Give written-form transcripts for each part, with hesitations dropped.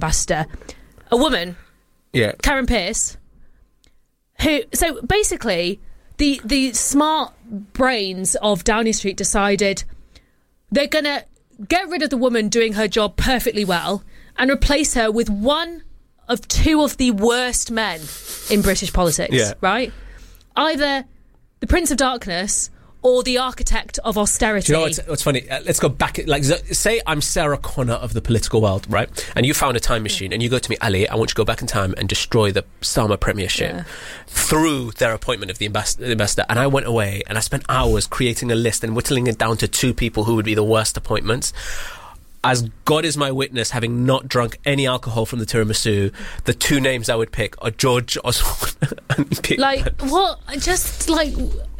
ambassador, a woman, Karen Pierce, who... So basically, the smart brains of Downing Street decided they're going to get rid of the woman doing her job perfectly well and replace her with one of two of the worst men in British politics, right? Either the Prince of Darkness or the architect of austerity. Do you know what's funny? Let's go back. Like, say I'm Sarah Connor of the political world, right? And you found a time machine and you go to me, Ali, I want you to go back in time and destroy the Starmer premiership through their appointment of the ambassador. And I went away and I spent hours creating a list and whittling it down to two people who would be the worst appointments. As God is my witness, having not drunk any alcohol from the tiramisu, the two names I would pick are George Osborne and Pete. Like, what? Just like...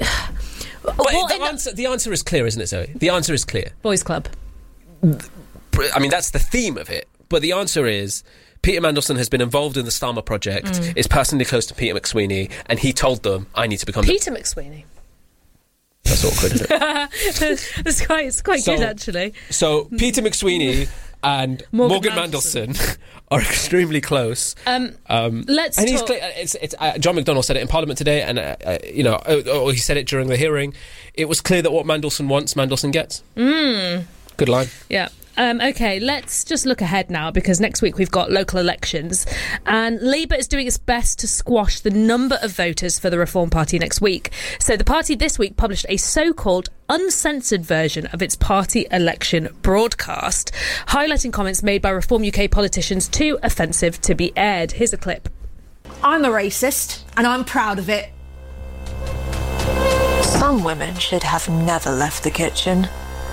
But the answer is clear, isn't it, Zoe? The answer is clear. Boys Club. I mean, that's the theme of it. But the answer is... Peter Mandelson has been involved in the Starmer project, is personally close to Peter McSweeney, and he told them, I need to become... Peter McSweeney? That's awkward, isn't it? It's quite good, actually. So, Peter McSweeney and Morgan Mandelson are extremely close. Let's and talk... It's John McDonnell said it in Parliament today, and, or he said it during the hearing. It was clear that what Mandelson wants, Mandelson gets. Good line. Yeah. OK, let's just look ahead now, because next week we've got local elections and Labour is doing its best to squash the number of voters for the Reform Party next week. So the party this week published a so-called uncensored version of its party election broadcast, highlighting comments made by Reform UK politicians too offensive to be aired. Here's a clip. I'm a racist and I'm proud of it. Some women should have never left the kitchen.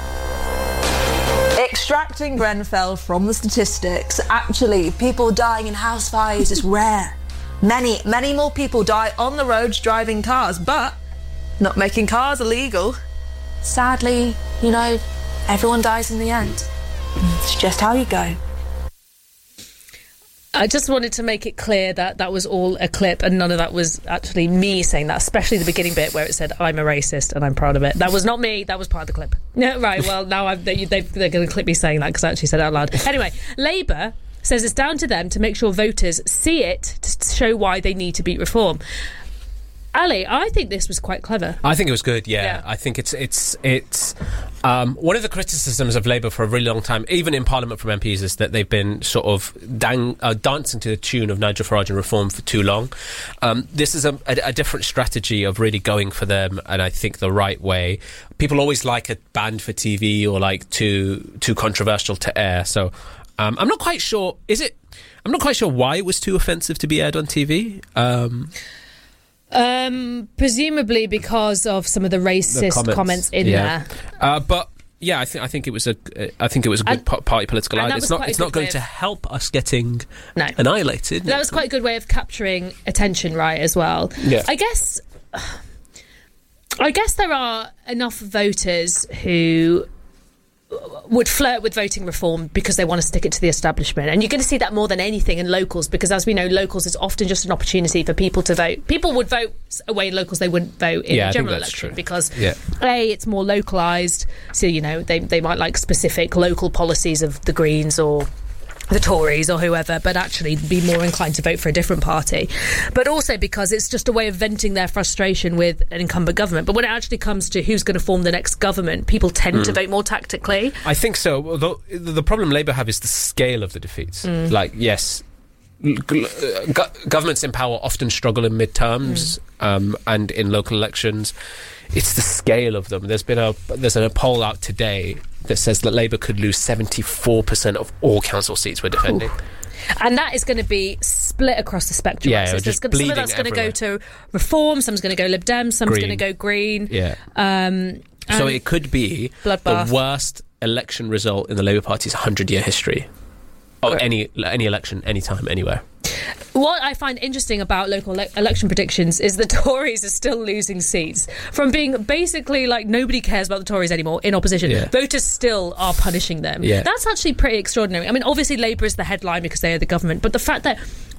Extracting Grenfell from the statistics, actually, people dying in house fires is rare. Many more people die on the roads driving cars, but not making cars illegal. Sadly, everyone dies in the end. It's just how you go. I just wanted to make it clear that that was all a clip and none of that was actually me saying that, especially the beginning bit where it said, I'm a racist and I'm proud of it. That was not me. That was part of the clip. Yeah, right, well, now they're going to clip me saying that because I actually said it out loud. Anyway, Labour says it's down to them to make sure voters see it to show why they need to beat reform. Ali, I think this was quite clever. I think it was good, yeah. I think it's one of the criticisms of Labour for a really long time, even in Parliament from MPs, is that they've been sort of dancing to the tune of Nigel Farage and reform for too long. This is a different strategy of really going for them, and I think the right way. People always like a banned for TV or like too controversial to air, so I'm not quite sure. I'm not quite sure why it was too offensive to be aired on TV. Presumably because of some of the racist comments in there. But yeah, I think it was a good party political line. It's not going to help us getting annihilated. That was quite a good way of capturing attention, right? As well. Yeah. I guess there are enough voters who would flirt with voting reform because they want to stick it to the establishment, and you're going to see that more than anything in locals, because as we know, locals is often just an opportunity for people to vote. People would vote away in locals they wouldn't vote in a general election because it's more localised, so they might like specific local policies of the Greens or the Tories or whoever, but actually be more inclined to vote for a different party. But also because it's just a way of venting their frustration with an incumbent government. But when it actually comes to who's going to form the next government, people tend to vote more tactically. I think so. Although the problem Labour have is the scale of the defeats. Like, yes, governments in power often struggle in midterms and in local elections. It's the scale of them. There's a poll out today that says that Labour could lose 74% of all council seats we're defending. Ooh. And that is going to be split across the spectrum. Yeah, so just some of that's going to go to Reform, some's going to go Lib Dem, some's going to go Green. Yeah. So it could be bloodbath. The worst election result in the Labour Party's 100-year history. Of any election, anytime, anywhere. What I find interesting about local election predictions is the Tories are still losing seats from being basically like nobody cares about the Tories anymore in opposition. Yeah. Voters still are punishing them. Yeah. That's actually pretty extraordinary. I mean, obviously Labour is the headline because they are the government, but the fact that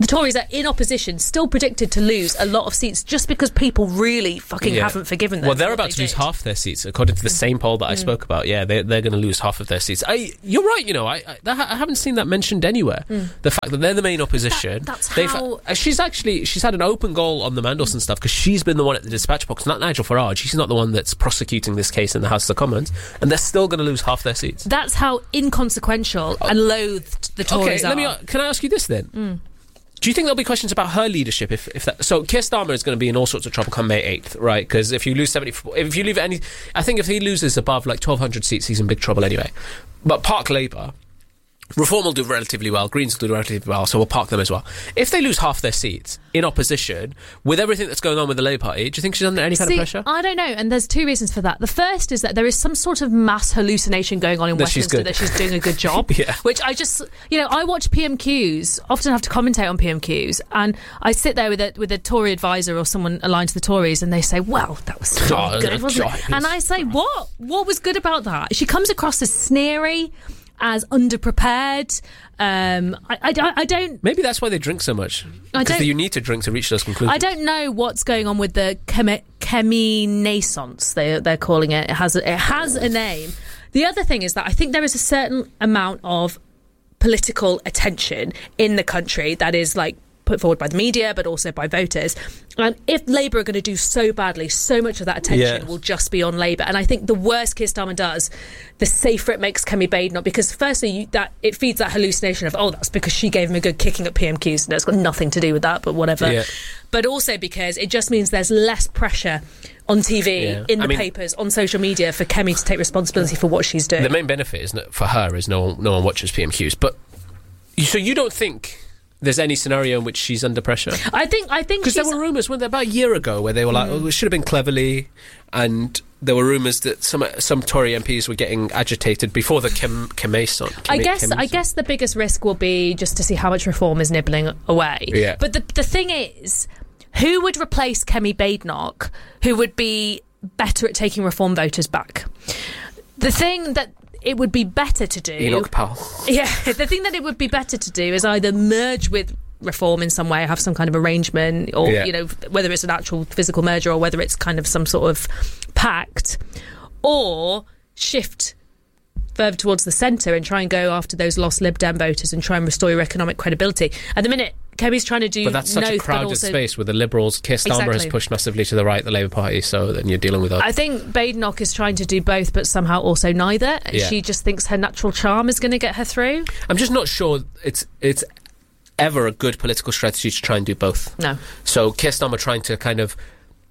the Tories are in opposition, still predicted to lose a lot of seats just because people really fucking haven't forgiven them. Well, they're about to lose half their seats, according to the same poll that I spoke about. Yeah, they're going to lose half of their seats. You're right, you know, I haven't seen that mentioned anywhere. The fact that they're the main opposition. That's how... She's had an open goal on the Mandelson stuff because she's been the one at the dispatch box, not Nigel Farage. She's not the one that's prosecuting this case in the House of Commons, and they're still going to lose half their seats. That's how inconsequential and loathed the Tories are. Can I ask you this then? Do you think there'll be questions about her leadership if that? So Keir Starmer is going to be in all sorts of trouble come May 8th, right? Because if you lose I think if he loses above like 1,200 seats, he's in big trouble anyway. But Park Labour, Reform will do relatively well, Greens will do relatively well, so we'll park them as well. If they lose half their seats in opposition, with everything that's going on with the Labour Party, do you think she's under any kind of pressure? I don't know, and there's two reasons for that. The first is that there is some sort of mass hallucination going on in Westminster that she's doing a good job, which I just, I watch PMQs, often have to commentate on PMQs, and I sit there with a Tory advisor or someone aligned to the Tories, and they say, well, that was so good, wasn't it? And I say, what? What was good about that? She comes across as sneery, as underprepared. I don't... Maybe that's why they drink so much. Because you need to drink to reach those conclusions. I don't know what's going on with the chemi-naissance, they're calling it. It has a name. The other thing is that I think there is a certain amount of political attention in the country that is like put forward by the media but also by voters, and if Labour are going to do so badly, so much of that attention will just be on Labour, and I think the worse Keir Starmer does, the safer it makes Kemi Badenoch, because firstly it feeds that hallucination of that's because she gave him a good kicking at PMQs, and it's got nothing to do with that, but whatever. But also because it just means there's less pressure on TV, in the papers, on social media for Kemi to take responsibility for what she's doing. The main benefit for her is no one watches PMQs, but so you don't think there's any scenario in which she's under pressure? I think because there were rumours about a year ago where they were like, it should have been cleverly, and there were rumours that some Tory MPs were getting agitated before the Chemi-naissance. I guess the biggest risk will be just to see how much Reform is nibbling away. Yeah. But the thing is, who would replace Kemi Badenoch, who would be better at taking Reform voters back? The thing that it would be better to do... Enoch Powell. Yeah, the thing that it would be better to do is either merge with Reform in some way, have some kind of arrangement, or, whether it's an actual physical merger or whether it's kind of some sort of pact, or shift further towards the centre and try and go after those lost Lib Dem voters and try and restore your economic credibility. At the minute, Kemi's trying to do... But that's such a crowded space with the Liberals. Keir Starmer has pushed massively to the right, the Labour Party, so then you're dealing with that. I think Badenoch is trying to do both, but somehow also neither. Yeah. She just thinks her natural charm is going to get her through. I'm just not sure it's ever a good political strategy to try and do both. No. So Keir Starmer trying to kind of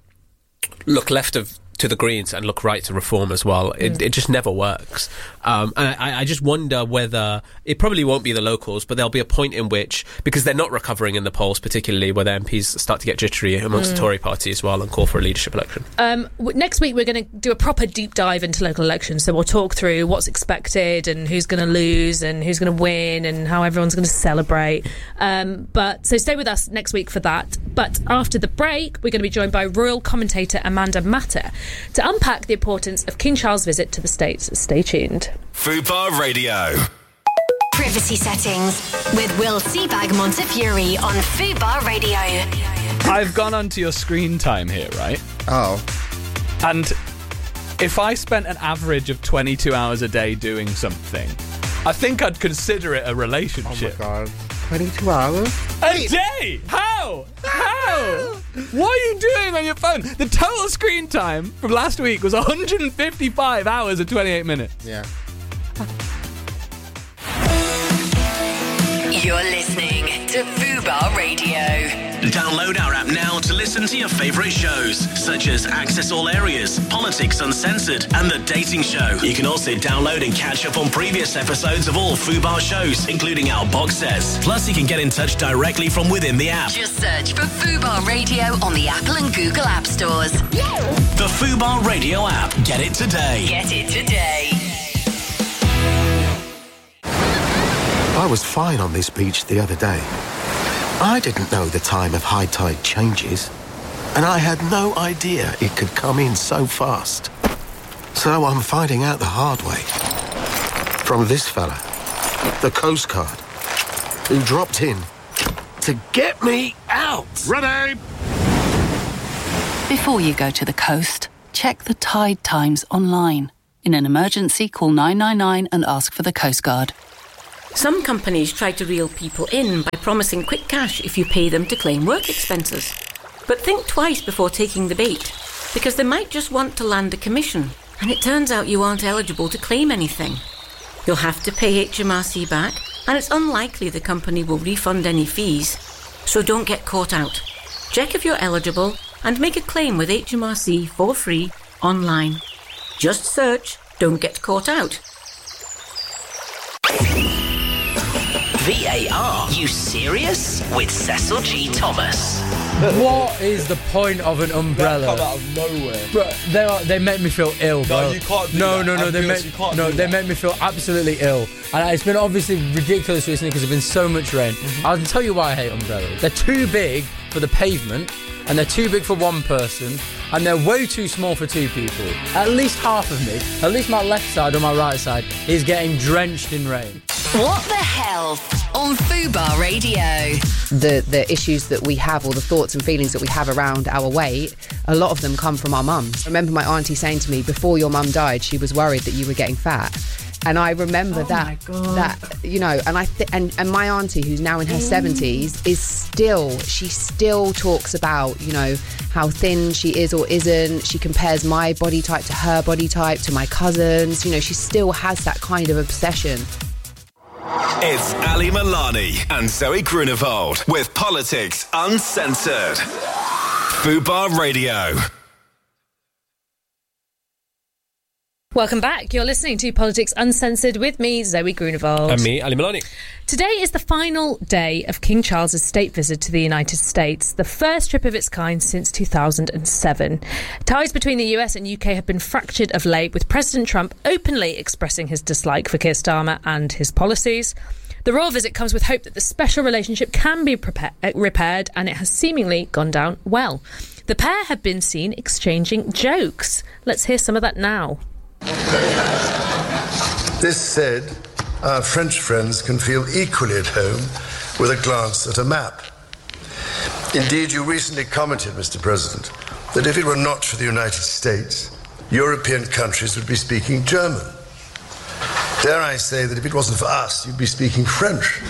look left to the Greens and look right to Reform as well. It just never works. And I just wonder whether... It probably won't be the locals, but there'll be a point in which... Because they're not recovering in the polls, particularly where the MPs start to get jittery amongst the Tory party as well and call for a leadership election. Next week, we're going to do a proper deep dive into local elections. So we'll talk through what's expected and who's going to lose and who's going to win and how everyone's going to celebrate. So stay with us next week for that. But after the break, we're going to be joined by royal commentator Amanda Matter to unpack the importance of King Charles' visit to the States. Stay tuned. Fubar Radio. Privacy settings with Will Seabag Montefiore on Fubar Radio. I've gone onto your screen time here, right? Oh. And if I spent an average of 22 hours a day doing something, I think I'd consider it a relationship. Oh my God. 22 hours? A day? How? What are you doing on your phone? The total screen time from last week was 155 hours and 28 minutes. Yeah. You're listening to Fubar Radio. Download our app now to listen to your favourite shows, such as Access All Areas, Politics Uncensored, and The Dating Show. You can also download and catch up on previous episodes of all Fubar shows, including our box sets. Plus, you can get in touch directly from within the app. Just search for Fubar Radio on the Apple and Google App Stores. The Fubar Radio app. Get it today. Get it today. I was fine on this beach the other day. I didn't know the time of high tide changes, and I had no idea it could come in so fast. So I'm finding out the hard way. From this fella, the Coast Guard, who dropped in to get me out. Ready? Before you go to the coast, check the tide times online. In an emergency, call 999 and ask for the Coast Guard. Some companies try to reel people in by promising quick cash if you pay them to claim work expenses. But think twice before taking the bait, because they might just want to land a commission, and it turns out you aren't eligible to claim anything. You'll have to pay HMRC back, and it's unlikely the company will refund any fees. So don't get caught out. Check if you're eligible and make a claim with HMRC for free online. Just search "Don't Get Caught Out." VAR, you serious? With Cecil G. Thomas. What is the point of an umbrella? Come out of nowhere. Bro, they make me feel ill, bro. No, you can't do no, that. No, no, they make me feel absolutely ill. And it's been obviously ridiculous recently because there's been so much rain. I'll tell you why I hate umbrellas. They're too big for the pavement, and they're too big for one person, and they're way too small for two people. At least half of me, at least my left side or my right side, is getting drenched in rain. What the hell on Fubar Radio? The issues that we have, or the thoughts and feelings that we have around our weight, a lot of them come from our mums. I remember my auntie saying to me, before your mum died, she was worried that you were getting fat. And I remember that, you know, and and my auntie, who's now in her 70s, she still talks about, you know, how thin she is or isn't. She compares my body type to her body type, to my cousins. You know, she still has that kind of obsession. It's Ali Milani and Zoe Grunewald with Politics Uncensored. Fubar Radio. Welcome back. You're listening to Politics Uncensored with me, Zoe Grunewald. And me, Ali Milani. Today is the final day of King Charles's state visit to the United States, the first trip of its kind since 2007. Ties between the US and UK have been fractured of late, with President Trump openly expressing his dislike for Keir Starmer and his policies. The royal visit comes with hope that the special relationship can be repaired, and it has seemingly gone down well. The pair have been seen exchanging jokes. Let's hear some of that now. This said, our French friends can feel equally at home with a glance at a map. Indeed, you recently commented, Mr. President, that if it were not for the United States, European countries would be speaking German. Dare I say that if it wasn't for us, you'd be speaking French.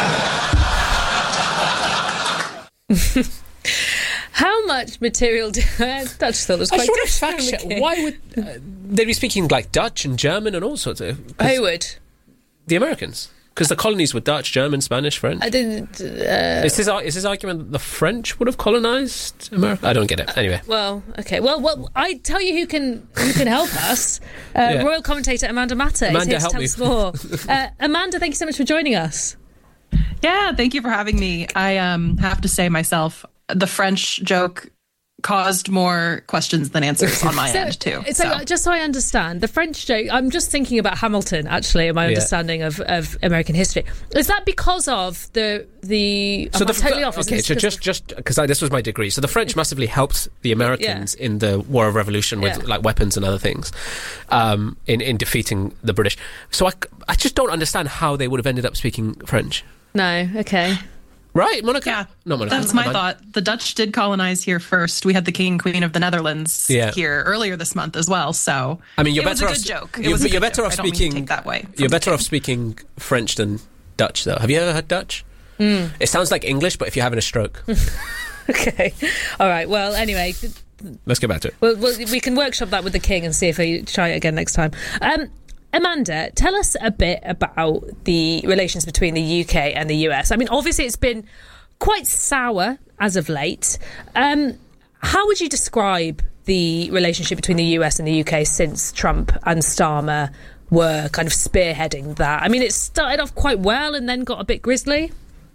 How much material I just thought it was quite I just want to fact check. Why would they be speaking like Dutch and German and all sorts of... Who would? The Americans. Because the colonies were Dutch, German, Spanish, French. I didn't... Is his argument that the French would have colonised America? I don't get it. Anyway. Well, okay. Well, I tell you who can help us. Royal commentator Amanda Matter is here to tell us more. Amanda, thank you so much for joining us. Yeah, thank you for having me. I have to say myself, the French joke caused more questions than answers on my end too. So just so I understand, the French joke, I'm just thinking about Hamilton actually in my understanding of American history. Is that because of the so totally off. Okay, so just because this was my degree. So the French massively helped the Americans in the War of Revolution with like weapons and other things, in defeating the British. So I just don't understand how they would have ended up speaking French. No, okay. Right, Monica? Yeah, not Monica. That's my thought. The Dutch did colonize here first. We had the King and Queen of the Netherlands here earlier this month as well. So I mean, it was a good joke. You're better off speaking that way. You're better off speaking French than Dutch, though. Have you ever heard Dutch? It sounds like English, but if you're having a stroke. Okay, all right. Well, anyway, let's get back to it. Well, we can workshop that with the King and see if we try it again next time. Amanda, tell us a bit about the relations between the UK and the US. I mean, obviously it's been quite sour as of late. How would you describe the relationship between the US and the UK since Trump and Starmer were kind of spearheading that? I mean, it started off quite well and then got a bit grisly.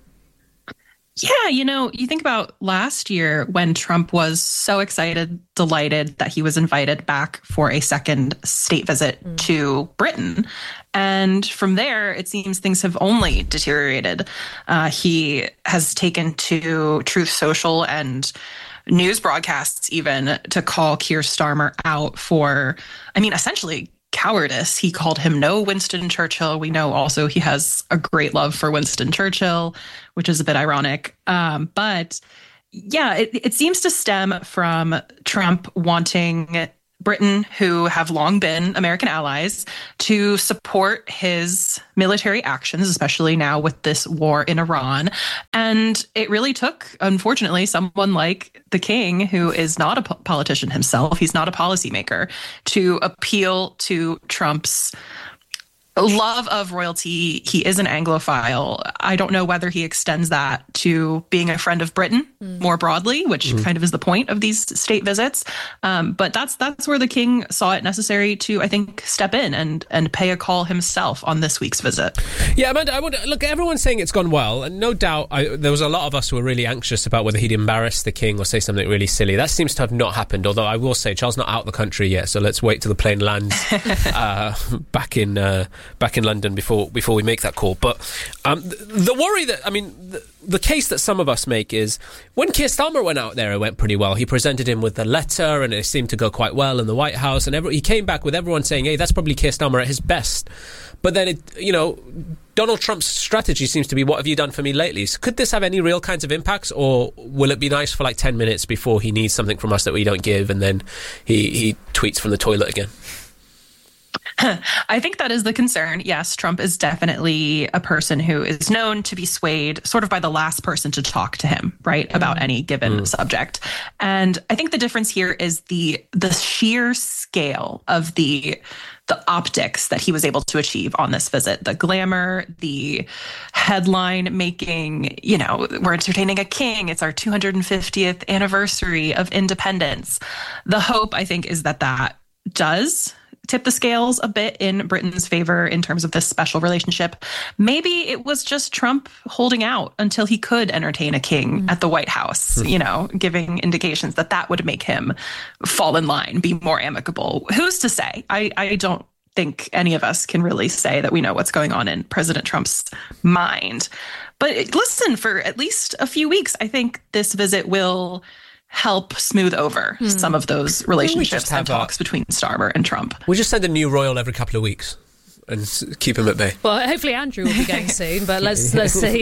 Yeah, you think about last year when Trump was so excited, delighted that he was invited back for a second state visit to Britain. And from there, it seems things have only deteriorated. He has taken to Truth Social and news broadcasts even to call Keir Starmer out for, essentially cowardice. He called him no Winston Churchill. We know also he has a great love for Winston Churchill, which is a bit ironic. But yeah, it seems to stem from Trump wanting Britain, who have long been American allies, to support his military actions, especially now with this war in Iran. And it really took, unfortunately, someone like the king, who is not a politician himself, he's not a policymaker, to appeal to Trump's love of royalty. He is an Anglophile. I don't know whether he extends that to being a friend of Britain more broadly, which kind of is the point of these state visits. But that's where the king saw it necessary to, I think, step in and pay a call himself on this week's visit. Yeah, Amanda, look, everyone's saying it's gone well, and no doubt there was a lot of us who were really anxious about whether he'd embarrass the king or say something really silly. That seems to have not happened, although I will say Charles not out of the country yet, so let's wait till the plane lands back in London before we make that call. But the worry that, the case that some of us make is when Keir Starmer went out there, it went pretty well. He presented him with a letter and it seemed to go quite well in the White House, and he came back with everyone saying, hey, that's probably Keir Starmer at his best. But then, Donald Trump's strategy seems to be, what have you done for me lately? So could this have any real kinds of impacts, or will it be nice for like 10 minutes before he needs something from us that we don't give, and then he tweets from the toilet again? I think that is the concern. Yes, Trump is definitely a person who is known to be swayed sort of by the last person to talk to him, right, about any given subject. And I think the difference here is the sheer scale of the optics that he was able to achieve on this visit, the glamour, the headline making, we're entertaining a king. It's our 250th anniversary of independence. The hope, I think, is that does tip the scales a bit in Britain's favor in terms of this special relationship. Maybe it was just Trump holding out until he could entertain a king at the White House, giving indications that would make him fall in line, be more amicable. Who's to say? I don't think any of us can really say that we know what's going on in President Trump's mind. But listen, for at least a few weeks, I think this visit will help smooth over some of those relationships and talks between Starmer and Trump. We just send a new royal every couple of weeks and keep him at bay. Well, hopefully Andrew will be going soon, but let's see.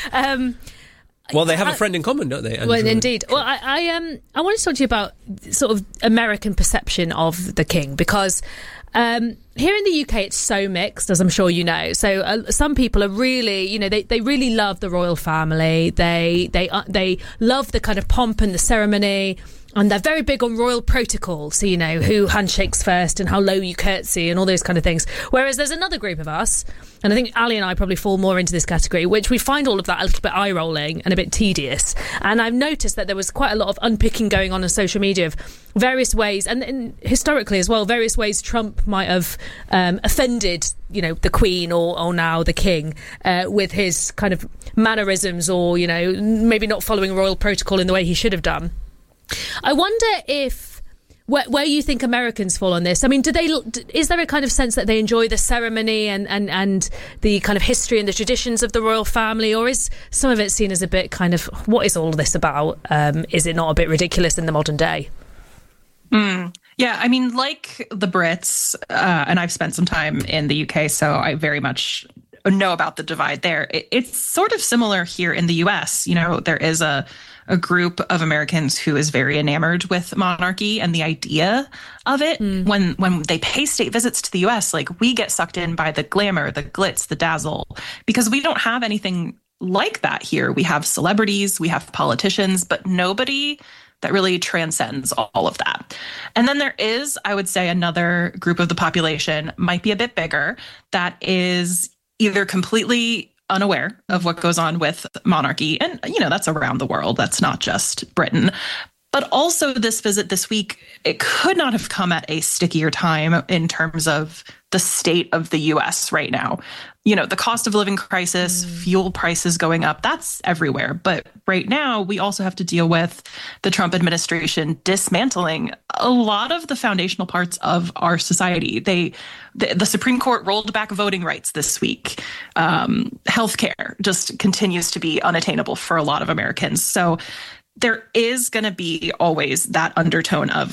Well, they have a friend in common, don't they, Andrew? Well, indeed. Well, I wanted to talk to you about sort of American perception of the king, because here in the UK, it's so mixed, as I'm sure you know. So some people are really, they really love the royal family. They love the kind of pomp and the ceremony. And they're very big on royal protocol. So, who handshakes first and how low you curtsy and all those kind of things. Whereas there's another group of us, and I think Ali and I probably fall more into this category, which we find all of that a little bit eye-rolling and a bit tedious. And I've noticed that there was quite a lot of unpicking going on social media of various ways, and historically as well, various ways Trump might have offended, the Queen or now the King with his kind of mannerisms, or, maybe not following royal protocol in the way he should have done. I wonder if where you think Americans fall on this. I mean, is there a kind of sense that they enjoy the ceremony and the kind of history and the traditions of the royal family, or is some of it seen as a bit kind of, what is all this about? Is it not a bit ridiculous in the modern day? Yeah, I mean, like the Brits, and I've spent some time in the UK, so I very much know about the divide there. It's sort of similar here in the US. There is a group of Americans who is very enamored with monarchy and the idea of it. When they pay state visits to the US, like, we get sucked in by the glamour, the glitz, the dazzle, because we don't have anything like that here. We have celebrities, we have politicians, but nobody that really transcends all of that. And then there is, I would say, another group of the population, might be a bit bigger, that is either completely unaware of what goes on with monarchy. And, that's around the world. That's not just Britain. But also this visit this week, it could not have come at a stickier time in terms of the state of the U.S. right now. The cost of living crisis, fuel prices going up, that's everywhere. But right now, we also have to deal with the Trump administration dismantling a lot of the foundational parts of our society. The Supreme Court rolled back voting rights this week. Healthcare just continues to be unattainable for a lot of Americans. So there is going to be always that undertone of,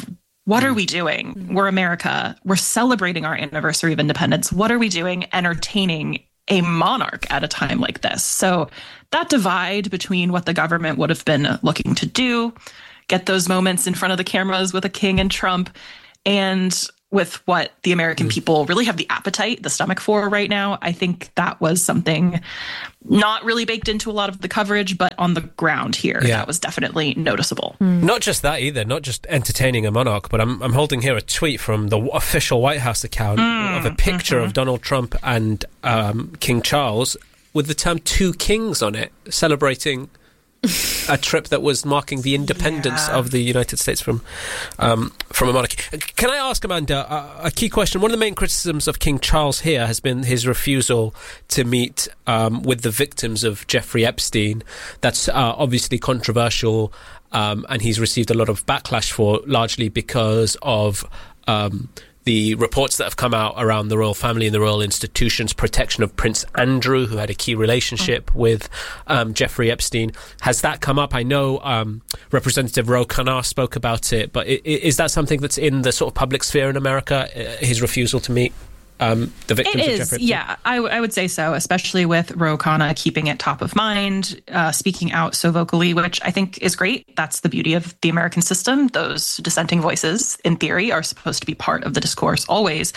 What are we doing? We're America. We're celebrating our anniversary of independence. What are we doing entertaining a monarch at a time like this? So that divide between what the government would have been looking to do, get those moments in front of the cameras with a king and Trump, and with what the American people really have the appetite, the stomach for right now, I think that was something not really baked into a lot of the coverage, but on the ground here, that was definitely noticeable. Not just that either, not just entertaining a monarch, but I'm holding here a tweet from the official White House account of a picture of Donald Trump and King Charles with the term "two kings" on it, celebrating a trip that was marking the independence of the United States from a monarchy. Can I ask, Amanda, a key question? One of the main criticisms of King Charles here has been his refusal to meet with the victims of Jeffrey Epstein. That's obviously controversial, and he's received a lot of backlash for, largely because of the reports that have come out around the royal family and the royal institutions' protection of Prince Andrew, who had a key relationship with Jeffrey Epstein. Has that come up? I know Representative Ro Khanna spoke about it, but is that something that's in the sort of public sphere in America, his refusal to meet the victims of Jeffrey Epstein? Yeah, I would say so, especially with Ro Khanna keeping it top of mind, speaking out so vocally, which I think is great. That's the beauty of the American system. Those dissenting voices, in theory, are supposed to be part of the discourse always.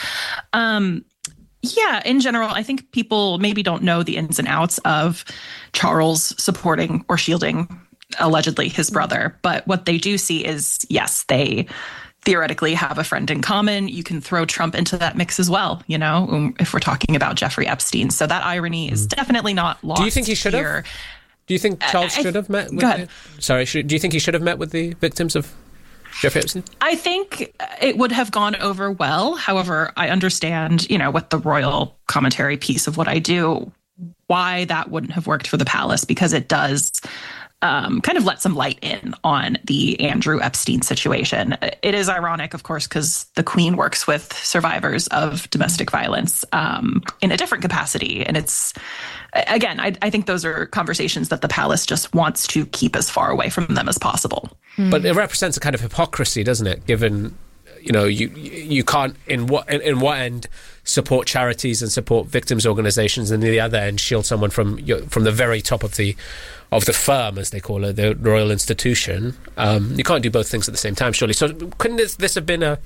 Yeah, in general, I think people maybe don't know the ins and outs of Charles supporting or shielding, allegedly, his brother. But what they do see is, yes, they theoretically have a friend in common. You can throw Trump into that mix as well, you know, if we're talking about Jeffrey Epstein. So that irony is definitely not lost. Do you think he should have? Do you think Charles should have met with do you think he should have met with the victims of Jeffrey Epstein? I think it would have gone over well. However, I understand, you know, with the royal commentary piece of what I do, why that wouldn't have worked for the palace, because it does kind of let some light in on the Andrew Epstein situation. It is ironic, of course, because the Queen works with survivors of domestic violence in a different capacity. And it's, again, I think those are conversations that the palace just wants to keep as far away from them as possible. But it represents a kind of hypocrisy, doesn't it? Given, you know, you can't in what end support charities and support victims organizations, and in the other end shield someone from the very top of the firm, as they call it, the royal institution. You can't do both things at the same time, surely. So couldn't this have been a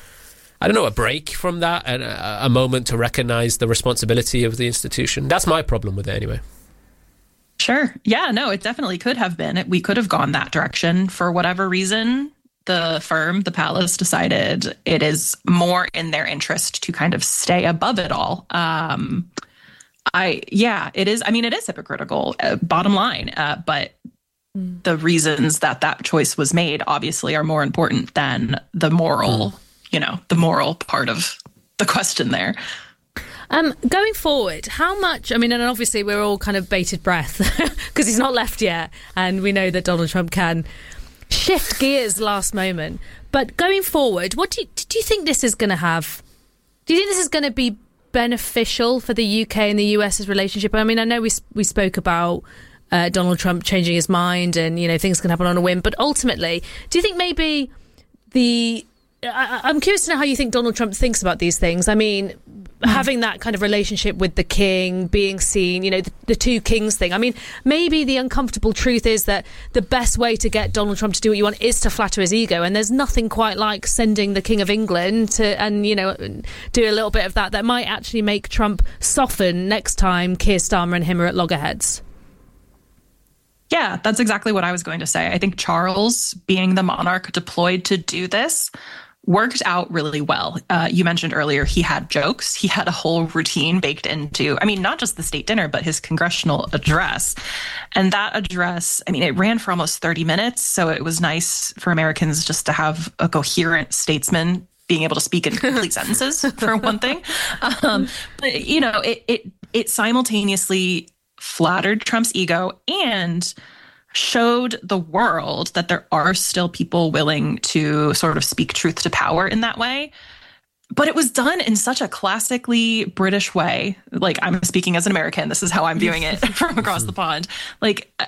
break from that, and a moment to recognize the responsibility of the institution? That's my problem with it, anyway. Sure. Yeah, no, it definitely could have been. We could have gone that direction. For whatever reason, the firm, the palace, decided it is more in their interest to kind of stay above it all. It is. I mean, it is hypocritical, bottom line. But the reasons that choice was made obviously are more important than the moral, the moral part of the question there. Going forward, how much, I mean, and obviously we're all kind of bated breath because he's not left yet. And we know that Donald Trump can shift gears last moment. But going forward, what do you think this is going to have? Do you think this is going to be beneficial for the UK and the US's relationship? I mean, I know we spoke about Donald Trump changing his mind and, things can happen on a whim. But ultimately, do you think maybe I'm curious to know how you think Donald Trump thinks about these things. I mean, having that kind of relationship with the king, being seen, the two kings thing. I mean, maybe the uncomfortable truth is that the best way to get Donald Trump to do what you want is to flatter his ego. And there's nothing quite like sending the King of England do a little bit of that. That might actually make Trump soften next time Keir Starmer and him are at loggerheads. Yeah, that's exactly what I was going to say. I think Charles, being the monarch deployed to do this, worked out really well. You mentioned earlier he had jokes. He had a whole routine baked into, I mean, not just the state dinner, but his congressional address. And that address, I mean, it ran for almost 30 minutes. So it was nice for Americans just to have a coherent statesman being able to speak in complete sentences, for one thing. But, it simultaneously flattered Trump's ego and showed the world that there are still people willing to sort of speak truth to power in that way. But it was done in such a classically British way. Like, I'm speaking as an American. This is how I'm viewing it from across the pond. Like,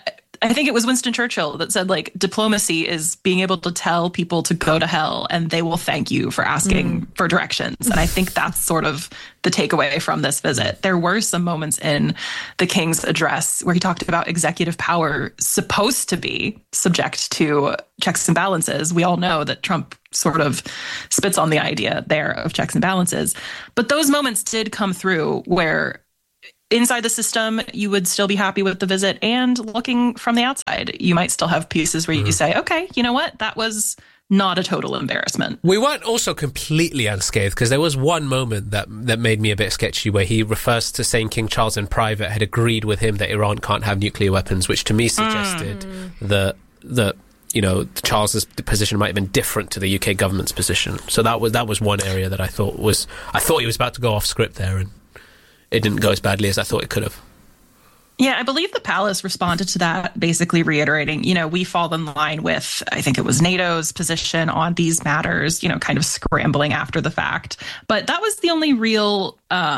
I think it was Winston Churchill that said, like, diplomacy is being able to tell people to go to hell and they will thank you for asking for directions. And I think that's sort of the takeaway from this visit. There were some moments in the King's address where he talked about executive power supposed to be subject to checks and balances. We all know that Trump sort of spits on the idea there of checks and balances. But those moments did come through where inside the system, you would still be happy with the visit, and looking from the outside, you might still have pieces where you say, okay, you know what? That was not a total embarrassment. We weren't also completely unscathed, because there was one moment that made me a bit sketchy, where he refers to saying King Charles in private had agreed with him that Iran can't have nuclear weapons, which to me suggested that Charles's position might have been different to the UK government's position. So that was one area that I thought he was about to go off script there, and it didn't go as badly as I thought it could have. Yeah, I believe the palace responded to that, basically reiterating, we fall in line with, I think it was NATO's position on these matters, kind of scrambling after the fact. But that was the only real...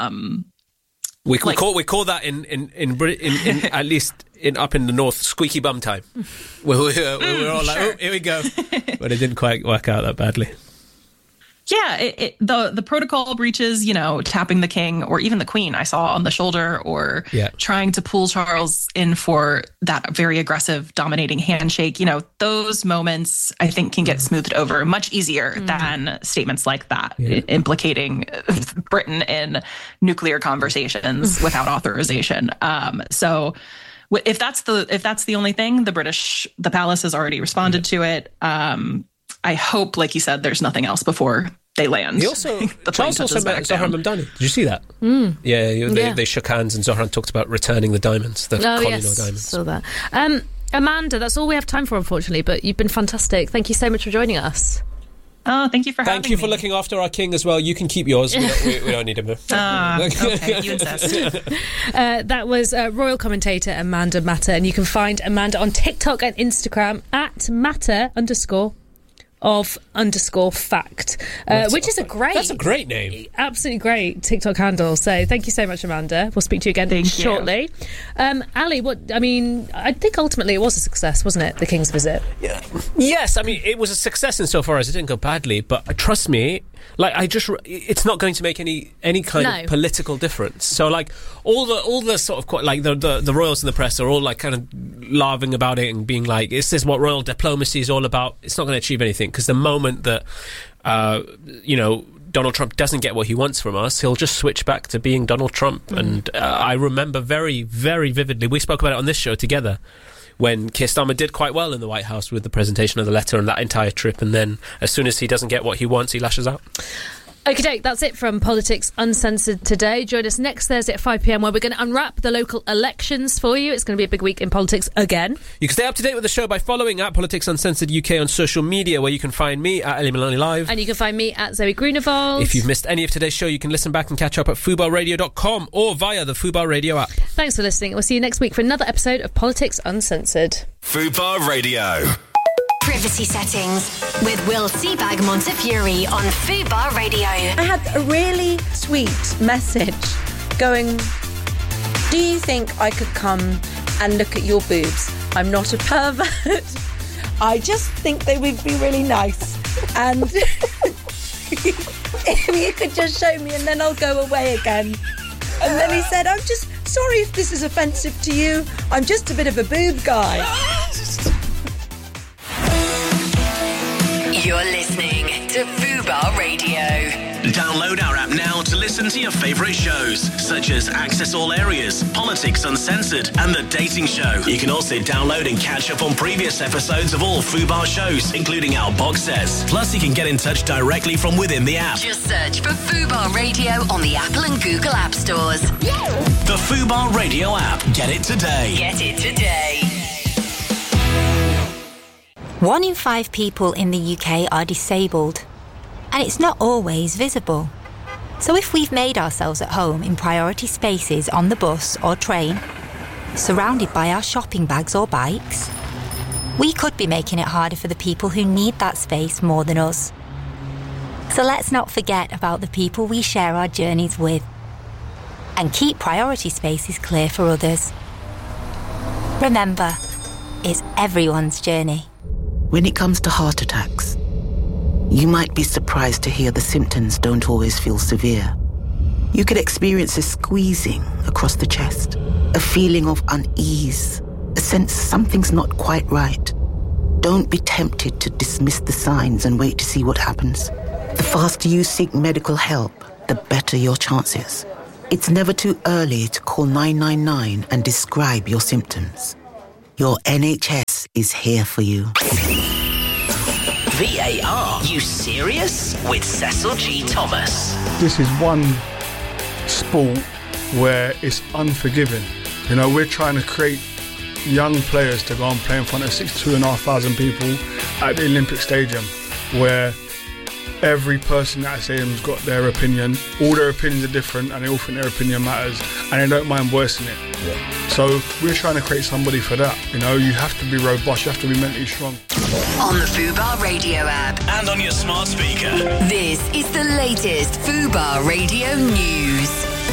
We call that in Britain, at least up in the north, squeaky bum time. We're all like, oh, here we go. But it didn't quite work out that badly. Yeah, the protocol breaches, tapping the king or even the queen I saw on the shoulder, or trying to pull Charles in for that very aggressive, dominating handshake. Those moments I think can get smoothed over much easier than statements like that, implicating Britain in nuclear conversations without authorization. So if that's the only thing, the palace has already responded to it. I hope, like you said, there's nothing else before they land. Charles also met Zohran Mamdani. Did you see that? Yeah, they shook hands, and Zohran talked about returning the diamonds, the Kohinoor diamonds. Saw that. Amanda, that's all we have time for, unfortunately, but you've been fantastic. Thank you so much for joining us. Oh, thank you for having me. Thank you for looking after our king as well. You can keep yours. We don't need him. Okay, you insist. That was royal commentator Amanda Matter, and you can find Amanda on TikTok and Instagram at matter_of_fact, which is that's a great name, absolutely great TikTok handle. So thank you so much, Amanda. We'll speak to you again shortly. Ali, I think ultimately it was a success, wasn't it, the King's visit? Yes, it was a success insofar as it didn't go badly, but trust me, it's not going to make any kind of political difference. So all the sort of the royals and the press are all kind of laughing about it and being like, "This is what royal diplomacy is all about." It's not going to achieve anything, because the moment that Donald Trump doesn't get what he wants from us, he'll just switch back to being Donald Trump. And I remember very, very vividly, we spoke about it on this show together, when Keir Starmer did quite well in the White House with the presentation of the letter and that entire trip, and then as soon as he doesn't get what he wants, he lashes out. Okay, that's it from Politics Uncensored today. Join us next Thursday at 5 p.m, where we're going to unwrap the local elections for you. It's going to be a big week in politics again. You can stay up to date with the show by following at Politics Uncensored UK on social media, where you can find me at Ellie Maloney Live. And you can find me at Zoe Grunewald. If you've missed any of today's show, you can listen back and catch up at fubarradio.com or via the Fubar Radio app. Thanks for listening. We'll see you next week for another episode of Politics Uncensored. Fubar Radio. Privacy settings with Will Seabag Montefiore on Fubar Radio. I had a really sweet message going, do you think I could come and look at your boobs? I'm not a pervert. I just think they would be really nice. And if you could just show me, and then I'll go away again. And then he said, I'm just sorry if this is offensive to you. I'm just a bit of a boob guy. You're listening to Fubar Radio. Download our app now to listen to your favourite shows, such as Access All Areas, Politics Uncensored, and The Dating Show. You can also download and catch up on previous episodes of all Fubar shows, including our box sets. Plus, you can get in touch directly from within the app. Just search for Fubar Radio on the Apple and Google App Stores. The Fubar Radio app. Get it today. Get it today. 1 in 5 people in the UK are disabled, and it's not always visible. So if we've made ourselves at home in priority spaces on the bus or train, surrounded by our shopping bags or bikes, we could be making it harder for the people who need that space more than us. So let's not forget about the people we share our journeys with, and keep priority spaces clear for others. Remember, is everyone's journey. When it comes to heart attacks, you might be surprised to hear the symptoms don't always feel severe. You could experience a squeezing across the chest, a feeling of unease, a sense something's not quite right. Don't be tempted to dismiss the signs and wait to see what happens. The faster you seek medical help, the better your chances. It's never too early to call 999 and describe your symptoms. Your NHS is here for you. VAR, you serious? With Cecil G. Thomas. This is one sport where it's unforgiving. You know, we're trying to create young players to go and play in front of 62,500 people at the Olympic Stadium, where every person at that stadium's got their opinion. All their opinions are different and they all think their opinion matters and they don't mind voicing it. Yeah. So we're trying to create somebody for that. You know, you have to be robust, you have to be mentally strong. On the Fubar Radio app. And on your smart speaker. This is the latest Fubar Radio news.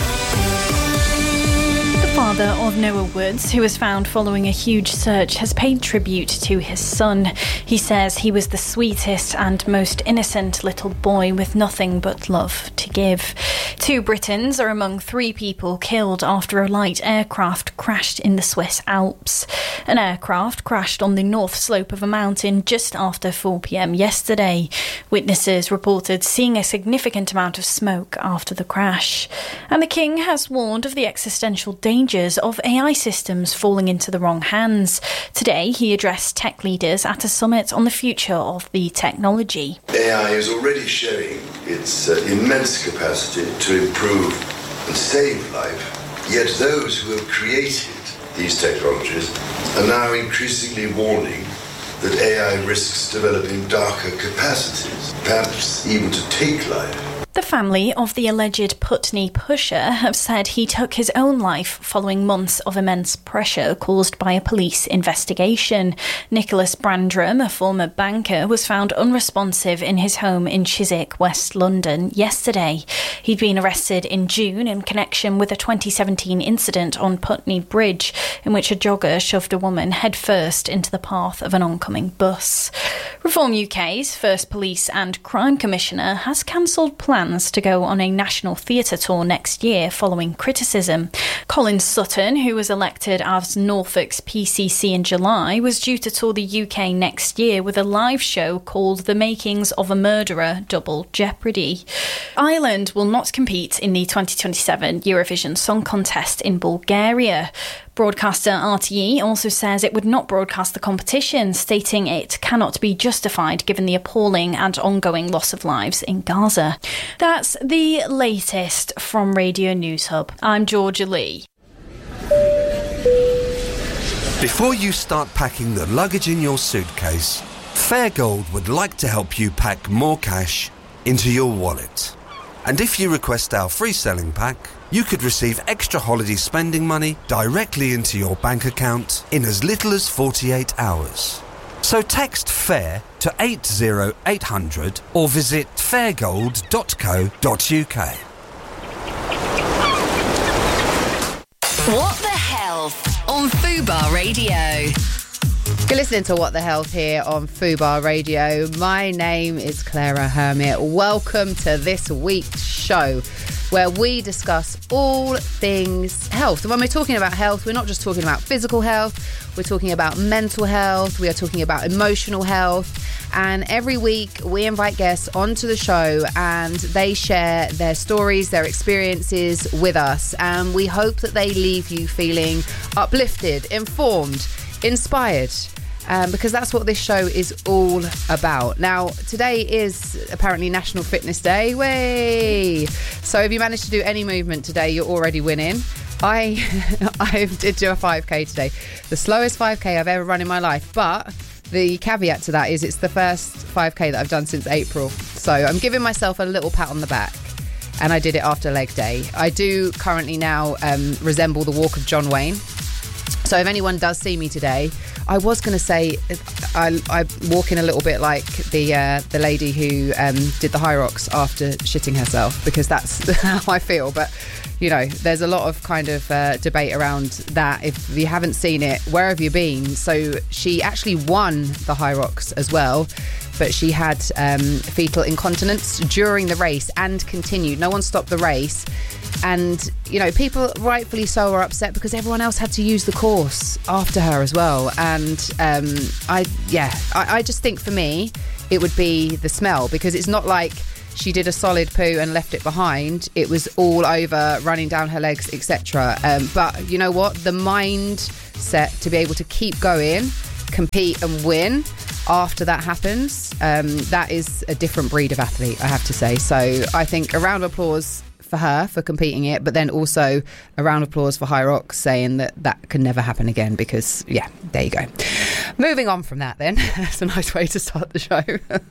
The father of Noah Woods, who was found following a huge search, has paid tribute to his son. He says he was the sweetest and most innocent little boy with nothing but love to give. 2 Britons are among 3 people killed after a light aircraft crashed in the Swiss Alps. An aircraft crashed on the north slope of a mountain just after 4 p.m. yesterday. Witnesses reported seeing a significant amount of smoke after the crash. And the King has warned of the existential dangers of AI systems falling into the wrong hands. Today, he addressed tech leaders at a summit on the future of the technology. AI is already showing its immense capacity to improve and save life, yet those who have created these technologies are now increasingly warning that AI risks developing darker capacities, perhaps even to take life. The family of the alleged Putney pusher have said he took his own life following months of immense pressure caused by a police investigation. Nicholas Brandram, a former banker, was found unresponsive in his home in Chiswick, West London, yesterday. He'd been arrested in June in connection with a 2017 incident on Putney Bridge, in which a jogger shoved a woman headfirst into the path of an oncoming bus. Reform UK's first police and crime commissioner has cancelled plans to go on a national theatre tour next year following criticism. Colin Sutton, who was elected as Norfolk's PCC in July, was due to tour the UK next year with a live show called The Makings of a Murderer: Double Jeopardy. Ireland will not compete in the 2027 Eurovision Song Contest in Bulgaria. Broadcaster RTE also says it would not broadcast the competition, stating it cannot be justified given the appalling and ongoing loss of lives in Gaza. That's the latest from Radio News Hub. I'm Georgia Lee. Before you start packing the luggage in your suitcase, Fairgold would like to help you pack more cash into your wallet. And if you request our free selling pack, you could receive extra holiday spending money directly into your bank account in as little as 48 hours. So text FAIR to 80800 or visit fairgold.co.uk. What the Health on Fubar Radio. You're listening to What the Health here on Fubar Radio. My name is Clara Hermit. Welcome to this week's show, where we discuss all things health. And when we're talking about health, we're not just talking about physical health, we're talking about mental health, we are talking about emotional health. And every week we invite guests onto the show and they share their stories, their experiences with us. And we hope that they leave you feeling uplifted, informed, inspired. Because that's what this show is all about. Now, today is apparently National Fitness Day. Way! So if you managed to do any movement today, you're already winning. I did do a 5K today. The slowest 5K I've ever run in my life. But the caveat to that is it's the first 5K that I've done since April. So I'm giving myself a little pat on the back. And I did it after leg day. I do currently now resemble the walk of John Wayne. So if anyone does see me today, I was going to say, I walk in a little bit like the lady who did the High Rocks after shitting herself, because that's how I feel. But, you know, there's a lot of kind of debate around that. If you haven't seen it, where have you been? So she actually won the High Rocks as well, but she had fetal incontinence during the race and continued. No one stopped the race. And, you know, people rightfully so were upset because everyone else had to use the course after her as well. And I just think for me, it would be the smell, because it's not like she did a solid poo and left it behind. It was all over, running down her legs, etc. But you know what? The mindset to be able to keep going, compete and win after that happens, that is a different breed of athlete, I have to say. So I think a round of applause for her for competing it, but then also a round of applause for High Rocks saying that can never happen again, because yeah, there you go. Moving on from that then, that's a nice way to start the show.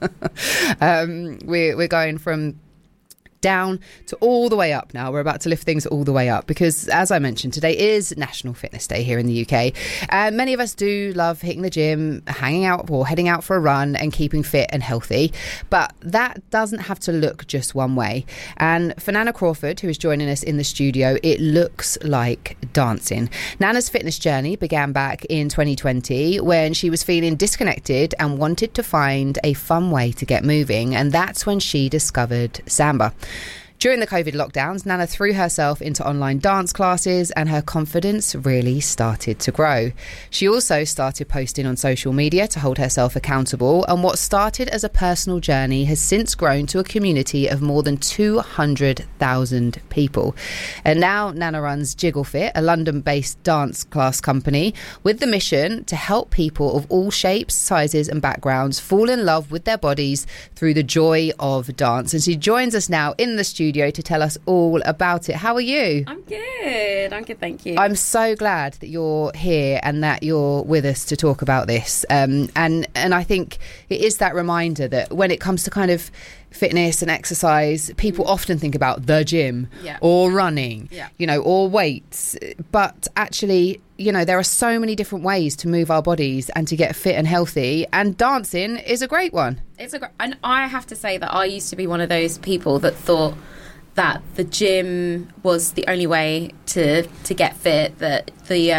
We're going from down to all the way up now. We're about to lift things all the way up because, as I mentioned, today is National Fitness Day here in the UK. Many of us do love hitting the gym, hanging out or heading out for a run and keeping fit and healthy, but that doesn't have to look just one way. And for Nana Crawford, who is joining us in the studio, it looks like dancing. Nana's fitness journey began back in 2020 when she was feeling disconnected and wanted to find a fun way to get moving, and that's when she discovered Samba. During the COVID lockdowns, Nana threw herself into online dance classes and her confidence really started to grow. She also started posting on social media to hold herself accountable, and what started as a personal journey has since grown to a community of more than 200,000 people. And now Nana runs Jiggle Fit, a London-based dance class company with the mission to help people of all shapes, sizes and backgrounds fall in love with their bodies through the joy of dance. And she joins us now in the studio to tell us all about it. How are you? I'm good, thank you. I'm so glad that you're here and that you're with us to talk about this. And I think it is that reminder that when it comes to kind of fitness and exercise, people often think about the gym or running, you know, or weights. But actually, you know, there are so many different ways to move our bodies and to get fit and healthy, and dancing is a great one. And I have to say that I used to be one of those people that thought that the gym was the only way to get fit, that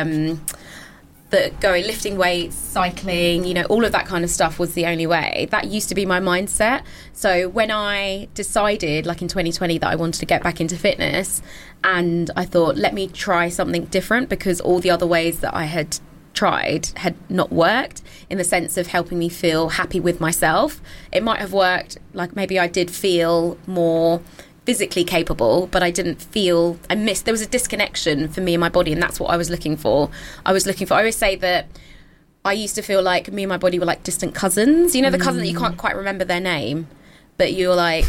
going, lifting weights, cycling, you know, all of that kind of stuff was the only way. That used to be my mindset. So when I decided, like in 2020, that I wanted to get back into fitness, and I thought, let me try something different, because all the other ways that I had tried had not worked in the sense of helping me feel happy with myself. It might have worked, like maybe I did feel more physically capable, but I didn't feel, there was a disconnection for me and my body, and that's what I was looking for. I always say that I used to feel like me and my body were like distant cousins, you know, the cousin that you can't quite remember their name, but you're like